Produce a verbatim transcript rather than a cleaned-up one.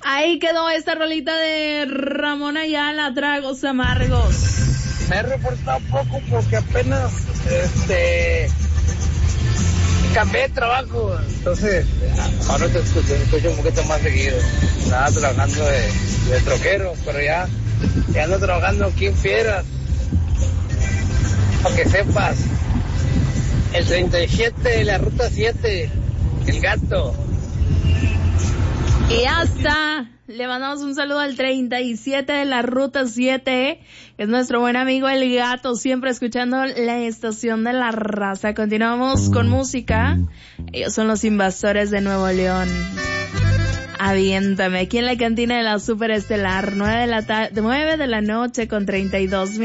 Ahí quedó esta rolita de Ramón Ayala, Tragos Amargos. Me he reportado poco porque apenas, este, cambié de trabajo, entonces ahora te escucho, te escucho un poquito más seguido. Estaba trabajando de, de troquero, pero ya, ya ando trabajando aquí en Piedras. Para que sepas, el treinta y siete de la ruta siete, el gato. Y hasta le mandamos un saludo al treinta y siete de la ruta siete, que es nuestro buen amigo el gato, siempre escuchando la estación de la raza. Continuamos con música. Ellos son los Invasores de Nuevo León. Aviéntame, aquí en la cantina de la Superestelar, nueve de la ta- nueve de la noche con treinta y dos minutos.